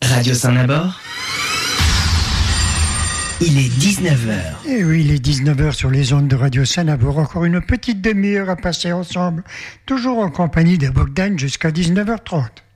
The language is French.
Radio Saint-Nabord. Il est 19h. Et oui, il est 19h sur les ondes de Radio Saint-Nabord. Encore une petite demi-heure à passer ensemble, toujours en compagnie de Bogdan jusqu'à 19h30.